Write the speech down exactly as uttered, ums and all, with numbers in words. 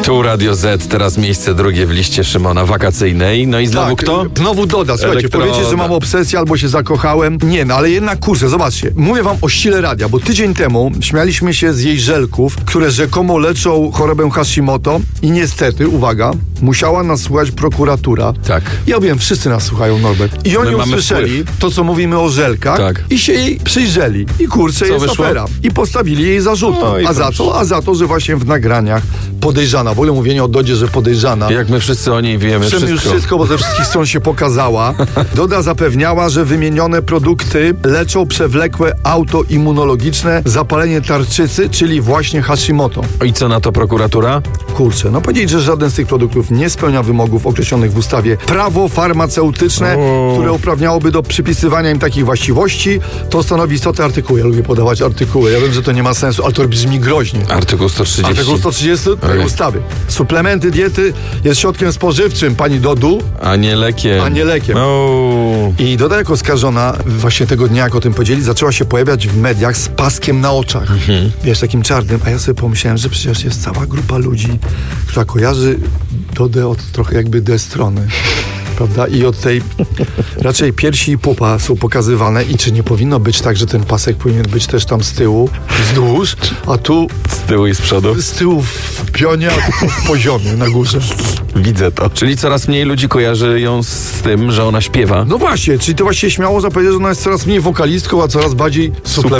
Tu Radio Z, teraz miejsce drugie w liście Szymona wakacyjnej. No i znowu tak, kto? Znowu Doda. Słuchajcie, Elektroda. powiecie, że mam obsesję albo się zakochałem. Nie, no ale jednak kurczę, zobaczcie. Mówię wam o sile radia, bo tydzień temu śmialiśmy się z jej żelków, które rzekomo leczą chorobę Hashimoto i niestety, uwaga, musiała nas słuchać prokuratura. Tak. Ja wiem, wszyscy nas słuchają, Norbert. I oni My mamy usłyszeli wpływ. to, co mówimy o żelkach Tak. i się jej przyjrzeli. I kurczę, Co jest wyszło? afera. I postawili jej zarzuty. No i A za proszę. co? A za to, że właśnie w nagraniach podejrzana, w ogóle mówienie o Dodzie, że podejrzana. Jak my wszyscy o niej wiemy Wszem już wszystko. wszystko, bo ze wszystkich stron się pokazała. Doda zapewniała, że wymienione produkty leczą przewlekłe autoimmunologiczne zapalenie tarczycy, czyli właśnie Hashimoto. I co na to prokuratura? Kurczę, no powiedzieć, że żaden z tych produktów nie spełnia wymogów określonych w ustawie prawo farmaceutyczne, O. które uprawniałoby do przypisywania im takich właściwości, to stanowi istotne artykuły. Ja lubię podawać artykuły. Ja wiem, że to nie ma sensu, ale to brzmi groźnie. Artykuł sto trzydzieści. Artykuł sto trzydzieści tej Ojej. ustawy. Suplementy diety jest środkiem spożywczym, pani Dodu, A nie lekiem. a nie lekiem. O. I Doda jako oskarżona właśnie tego dnia, jak o tym powiedzieli, zaczęła się pojawiać w mediach z paskiem na oczach. Mhm. Wiesz, takim czarnym. A ja sobie pomyślałem, że przecież jest cała grupa ludzi, która kojarzy Dodę od trochę jakby D strony. Prawda? I od tej raczej piersi i pupa są pokazywane. I czy nie powinno być tak, że ten pasek powinien być też tam z tyłu, wzdłuż, a tu Z tyłu i z przodu. z tyłu w pionie, a tu w poziomie, na górze. Widzę to. Czyli coraz mniej ludzi kojarzy ją z tym, że ona śpiewa. No właśnie, czyli to właściwie śmiało można powiedzieć, że ona jest coraz mniej wokalistką, a coraz bardziej suplementem.